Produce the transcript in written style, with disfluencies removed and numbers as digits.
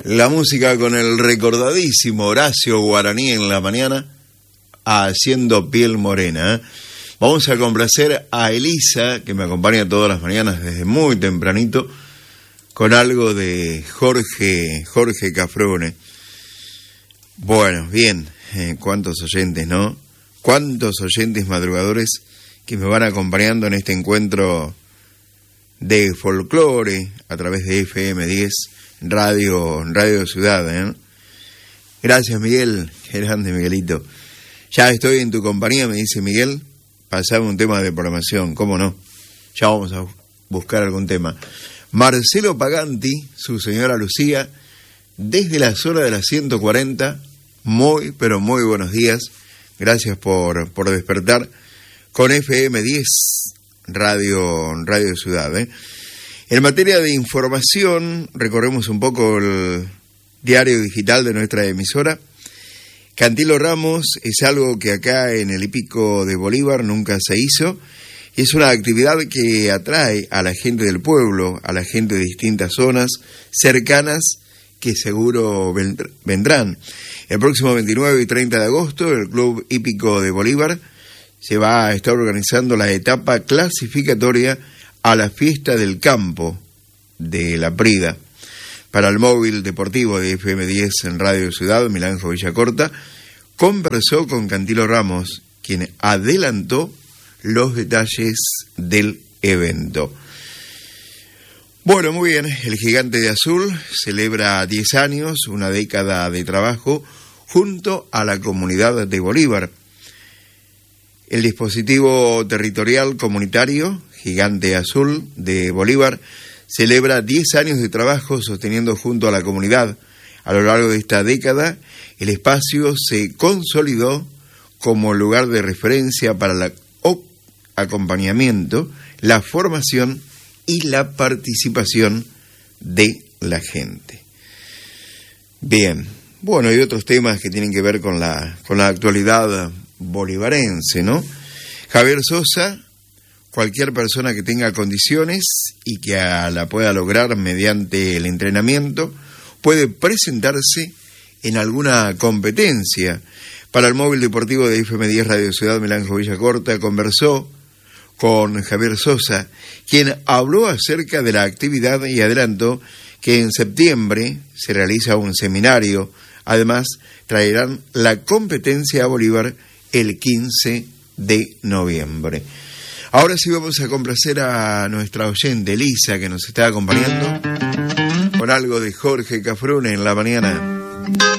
La música con el recordadísimo Horacio Guaraní en la mañana, haciendo piel morena. Vamos a complacer a Elisa, que me acompaña todas las mañanas desde muy tempranito, con algo de Jorge Cafrune. Bueno, bien, cuántos oyentes, ¿no? Cuántos oyentes madrugadores que me van acompañando en este encuentro de folclore a través de FM10 Radio Ciudad, ¿eh? Gracias, Miguel, qué grande, Miguelito. Ya estoy en tu compañía, me dice Miguel. Pasame un tema de programación, ¿cómo no? Ya vamos a buscar algún tema. Marcelo Paganti, su señora Lucía, desde la zona de la 140, muy, pero muy buenos días. Gracias por despertar con FM10 Radio Ciudad, ¿eh? En materia de información, recorremos un poco el diario digital de nuestra emisora. Cantilo Ramos es algo que acá en el hípico de Bolívar nunca se hizo. Es una actividad que atrae a la gente del pueblo, a la gente de distintas zonas cercanas que seguro vendrán. El próximo 29 y 30 de agosto, el Club Hípico de Bolívar se va a estar organizando la etapa clasificatoria a la fiesta del campo de La Prida. Para el móvil deportivo de FM10 en Radio Ciudad, Milanjo Villacorta conversó con Cantilo Ramos, quien adelantó los detalles del evento. Bueno, muy bien, el Gigante de Azul celebra 10 años, una década de trabajo junto a la comunidad de Bolívar. El dispositivo territorial comunitario Gigante Azul de Bolívar celebra 10 años de trabajo sosteniendo junto a la comunidad. A lo largo de esta década, el espacio se consolidó como lugar de referencia para el acompañamiento, la formación y la participación de la gente. Bien, bueno, hay otros temas que tienen que ver con la actualidad bolivarense, ¿no? Javier Sosa, cualquier persona que tenga condiciones y que la pueda lograr mediante el entrenamiento, puede presentarse en alguna competencia. Para el móvil deportivo de FM10 Radio Ciudad, Milanjo Villacorta conversó con Javier Sosa, quien habló acerca de la actividad y adelantó que en septiembre se realiza un seminario. Además, traerán la competencia a Bolívar el 15 de noviembre. Ahora sí vamos a complacer a nuestra oyente Elisa, que nos está acompañando con algo de Jorge Cafrune en la mañana.